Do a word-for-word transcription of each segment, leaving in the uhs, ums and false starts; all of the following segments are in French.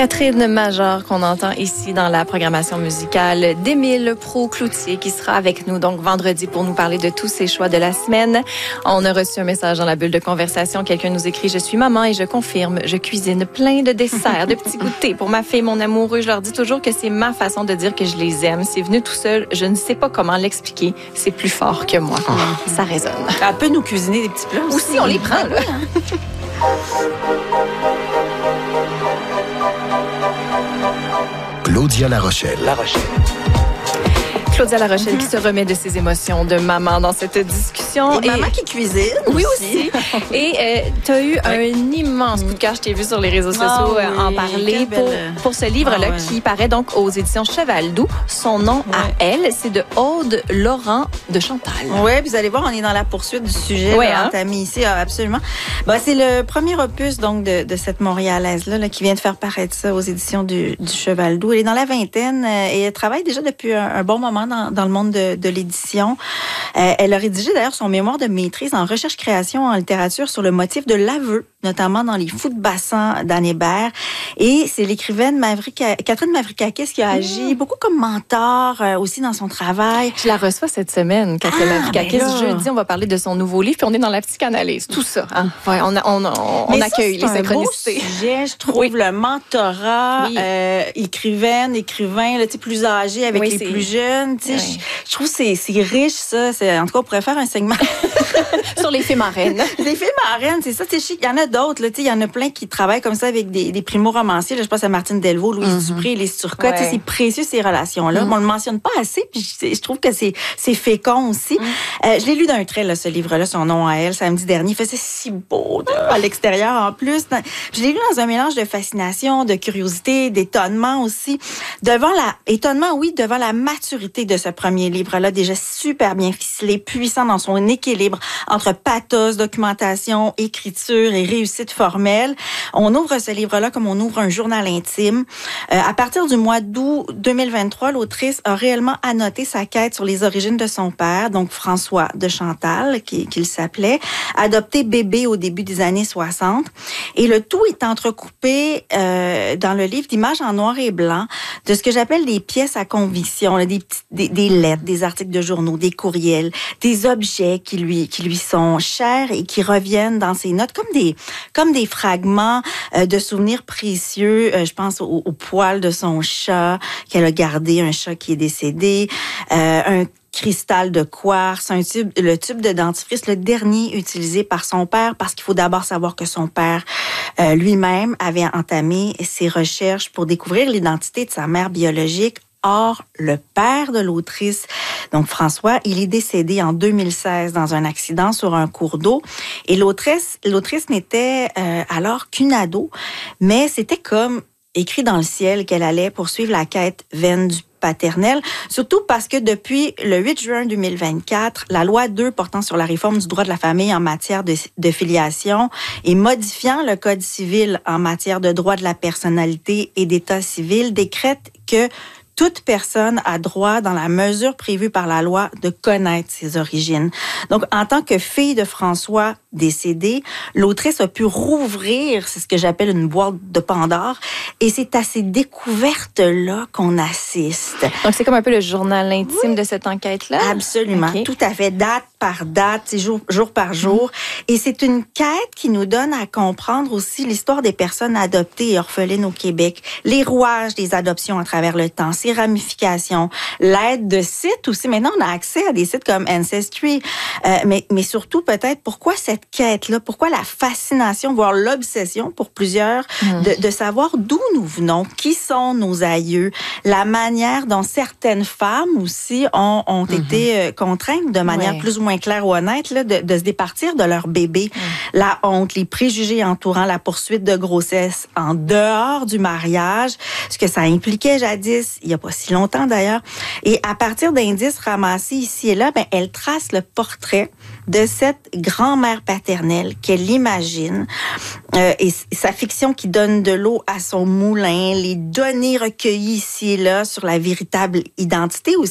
Catherine Major qu'on entend ici dans la programmation musicale d'Émile Proulx-Cloutier qui sera avec nous donc vendredi pour nous parler de tous ses choix de la semaine. On a reçu un message dans la bulle de conversation. Quelqu'un nous écrit « Je suis maman et je confirme, je cuisine plein de desserts, de petits goûters pour ma fille, mon amoureux. Je leur dis toujours que c'est ma façon de dire que je les aime. C'est venu tout seul. Je ne sais pas comment l'expliquer. C'est plus fort que moi. Oh. Ça résonne. » Elle peut nous cuisiner des petits plats aussi. Aussi, on les prend, là. Claudia La Rochelle. La Rochelle. Claudia La Rochelle mm-hmm. qui se remet de ses émotions de maman dans cette discussion. Et, et maman qui cuisine. Oui, aussi. aussi. Et euh, tu as eu oui. un immense coup de cœur. Je t'ai vu sur les réseaux sociaux oh, oui. en parler pour, pour ce livre-là oh, qui oui. paraît donc aux éditions Cheval Doux. Son nom oui. à elle, c'est de Aude Laurent de Chantal. Oui, vous allez voir, on est dans la poursuite du sujet oui, hein? entamé ici, absolument. Bon, c'est le premier opus donc de, de cette Montréalaise-là là, qui vient de faire paraître ça aux éditions du, du Cheval Doux. Elle est dans la vingtaine euh, et elle travaille déjà depuis un, un bon moment Dans, dans le monde de, de l'édition. Euh, elle a rédigé d'ailleurs son mémoire de maîtrise en recherche-création en littérature sur le motif de l'aveu, notamment dans Les Fous de bassin d'Anne Hébert. Et c'est l'écrivaine Mavrika, Catherine Mavrikakis qui a agi mmh. beaucoup comme mentor euh, aussi dans son travail. Je la reçois cette semaine, Catherine ah, Mavrikakis. Ben jeudi, on va parler de son nouveau livre, puis on est dans la psychanalyse, tout ça. Hein? Ouais, on, a, on, on, on accueille ça, les synchronicités. C'est un beau sujet, je trouve, oui. le mentorat, oui. euh, écrivaine, écrivain, là, plus âgé avec oui, les plus jeunes. Oui. Je, je trouve que c'est, c'est riche, ça. C'est, en tout cas, on pourrait faire un segment sur les fées marraines. Les fées marraines, c'est ça. Il y en a d'autres. Il y en a plein qui travaillent comme ça avec des, des primo-romanciers. Là, je pense à Martine Delvaux, Louise mm-hmm. Dupré, Lise Turcotte. Ouais. C'est précieux, ces relations-là. Mm-hmm. On ne le mentionne pas assez. Puis je, je trouve que c'est, c'est fécond aussi. Mm-hmm. Euh, je l'ai lu d'un trait, là, ce livre-là, son nom à elle, samedi dernier. Il faisait si beau là, à l'extérieur en plus. Je l'ai lu dans un mélange de fascination, de curiosité, d'étonnement aussi. Devant la... Étonnement, oui, devant la maturité de ce premier livre-là, déjà super bien ficelé, puissant dans son équilibre entre pathos, documentation, écriture et réussite formelle. On ouvre ce livre-là comme on ouvre un journal intime. Euh, à partir du mois d'août deux mille vingt-trois, l'autrice a réellement annoté sa quête sur les origines de son père, donc François de Chantal, qui, qu'il s'appelait, adopté bébé au début des années soixante. Et le tout est entrecoupé euh, dans le livre d'images en noir et blanc, de ce que j'appelle des pièces à conviction, là, des, petites, des, des lettres, des articles de journaux, des courriels, des objets qui lui qui lui sont chers et qui reviennent dans ses notes comme des comme des fragments euh, de souvenirs précieux. Euh, je pense au, au poil de son chat qu'elle a gardé, un chat qui est décédé, euh, un cristal de quartz, un tube, le tube de dentifrice, le dernier utilisé par son père, parce qu'il faut d'abord savoir que son père euh, lui-même avait entamé ses recherches pour découvrir l'identité de sa mère biologique. Or, le père de l'autrice, donc François, il est décédé en deux mille seize dans un accident sur un cours d'eau. Et l'autrice, l'autrice n'était euh, alors qu'une ado, mais c'était comme écrit dans le ciel qu'elle allait poursuivre la quête vaine du paternelle, surtout parce que depuis le huit juin deux mille vingt-quatre, la loi deux portant sur la réforme du droit de la famille en matière de, de filiation et modifiant le Code civil en matière de droit de la personnalité et d'état civil décrète que toute personne a droit, dans la mesure prévue par la loi, de connaître ses origines. Donc, en tant que fille de François décédé, l'autrice a pu rouvrir, c'est ce que j'appelle une boîte de Pandore, et c'est à ces découvertes-là qu'on assiste. Donc, c'est comme un peu le journal intime oui. de cette enquête-là? Absolument, okay. Tout à fait, date par date, jour, jour par jour. Mmh. Et c'est une quête qui nous donne à comprendre aussi l'histoire des personnes adoptées et orphelines au Québec, les rouages des adoptions à travers le temps, ses ramifications, l'aide de sites aussi. Maintenant, on a accès à des sites comme Ancestry, euh, mais, mais surtout peut-être pourquoi cette quête-là, pourquoi la fascination, voire l'obsession pour plusieurs, mmh. de, de savoir d'où nous venons, qui sont nos aïeux, la manière dont certaines femmes aussi ont, ont mmh. été euh, contraintes de manière ouais. plus ou moins claire ou honnête là, de, de se départir de leur bébé. Mmh. La honte, les préjugés entourant la poursuite de grossesse en dehors du mariage, ce que ça impliquait jadis, il n'y a pas si longtemps d'ailleurs. Et à partir d'indices ramassés ici et là, ben, elle trace le portrait de cette grand-mère paternelle qu'elle imagine euh, et sa fiction qui donne de l'eau à son moulin, les données recueillies ici et là sur la véritable identité aussi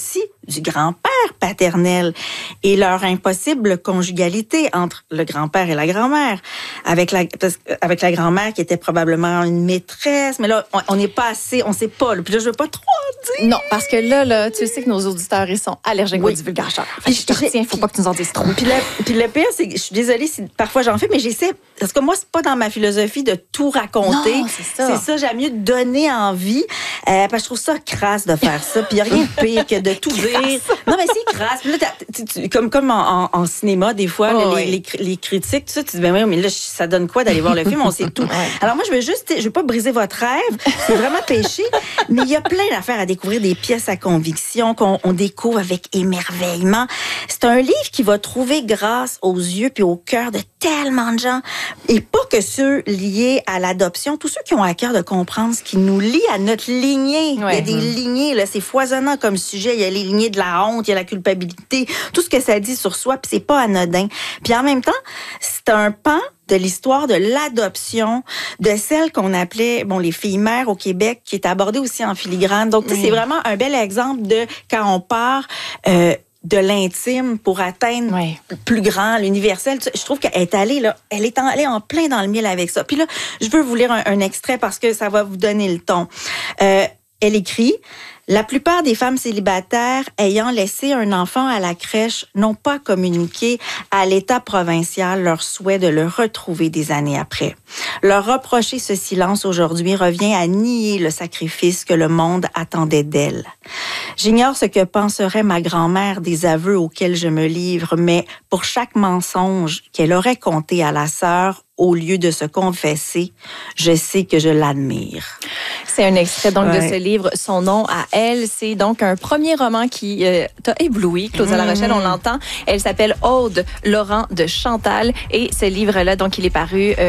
du grand-père paternel et leur impossible conjugalité entre le grand-père et la grand-mère. Avec la, avec la grand-mère qui était probablement une maîtresse, mais là, on n'est pas assez, on sait pas. Là. Puis là, je veux pas trop dire. Non, parce que là, là, tu sais que nos auditeurs, ils sont allergiques oui. aux divulgateurs. Fait que je te retiens, il faut pas que tu nous en dises trop. Puis le, puis le pire, c'est que je suis désolée si parfois j'en fais, mais j'essaie, parce que moi, c'est pas dans ma philosophie de tout raconter. Non, c'est ça. C'est ça, j'aime mieux donner envie, euh, parce que je trouve ça crasse de faire ça. Puis il n'y a rien de pire que de tout dire. Non, mais c'est crasse. Puis là, tu, tu, comme, comme en, en, en cinéma, des fois, oh, là, oui. les, les, les critiques, tout ça, tu dis, ben oui, mais là, ça donne quoi d'aller voir le film? On sait tout. Ouais. Alors moi, je veux juste, je veux pas briser votre rêve. C'est vraiment péché. Mais il y a plein d'affaires à découvrir, des pièces à conviction qu'on on découvre avec émerveillement. C'est un livre qui va trouver grâce aux yeux puis au cœur de tellement de gens. Et pas que ceux liés à l'adoption, tous ceux qui ont à cœur de comprendre ce qui nous lie à notre lignée. Ouais. Il y a des mmh. lignées, là, c'est foisonnant comme sujet. Il y a les lignées de la honte, il y a la culpabilité, tout ce que ça dit sur soi, puis c'est pas anodin. Puis en même temps, c'est un pan de l'histoire de l'adoption, de celle qu'on appelait, bon, les filles mères au Québec, qui est abordée aussi en filigrane. Donc, oui. c'est vraiment un bel exemple de quand on part euh, de l'intime pour atteindre oui. le plus grand, l'universel. Je trouve qu'elle est allée, là, elle est allée en plein dans le mille avec ça. Puis là, je veux vous lire un, un extrait parce que ça va vous donner le ton. Euh, elle écrit... La plupart des femmes célibataires ayant laissé un enfant à la crèche n'ont pas communiqué à l'État provincial leur souhait de le retrouver des années après. Leur reprocher ce silence aujourd'hui revient à nier le sacrifice que le monde attendait d'elle. J'ignore ce que penserait ma grand-mère des aveux auxquels je me livre, mais pour chaque mensonge qu'elle aurait conté à la sœur, au lieu de se confesser, je sais que je l'admire. C'est un extrait donc ouais. de ce livre. Son nom à elle, c'est donc un premier roman qui euh, t'a ébloui, Claudia mmh. La Rochelle, on l'entend. Elle s'appelle Aude Laurent de Chantal et ce livre-là, donc il est paru euh,